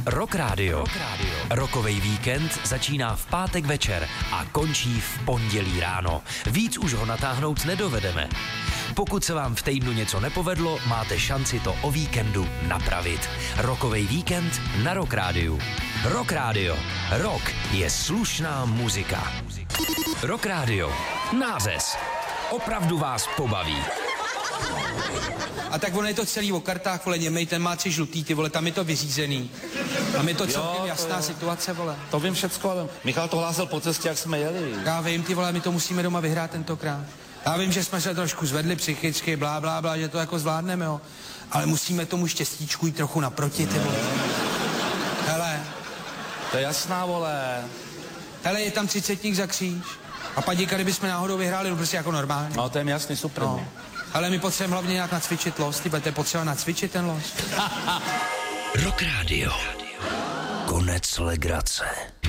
Rock Radio. Rokovej víkend začíná v pátek večer a končí v pondělí ráno. Víc už ho natáhnout nedovedeme. Pokud se vám v týdnu něco nepovedlo, máte šanci to o víkendu napravit. Rokovej víkend na Rock Radio. Rock Radio. Rock je slušná muzika. Rock Radio. Nářez. Opravdu vás pobaví. A tak ono je to celý o kartách, vole, němej, ten má 3 žlutý, ty vole, tam je to vyřízený. Tam je to celkem jasná situace, vole. To vím všecko, ale Michal to hlásil po cestě, jak jsme jeli. Já vím, ty vole, my to musíme doma vyhrát tentokrát. Já vím, že jsme se trošku zvedli psychicky, blá, blá, blá, že to jako zvládneme, jo. Ale musíme tomu štěstíčku jít trochu naproti, ty vole. Hele. To je jasná, vole. Hele, je tam 30 za kříž. A padíka, kdybychom náhodou vyhráli, no prostě jako normálně. No, to je mi jasný, super. No. Ale my potřebujeme hlavně nějak nacvičit los, ty budete potřeba nacvičit ten los. Rock Radio. Konec legrace.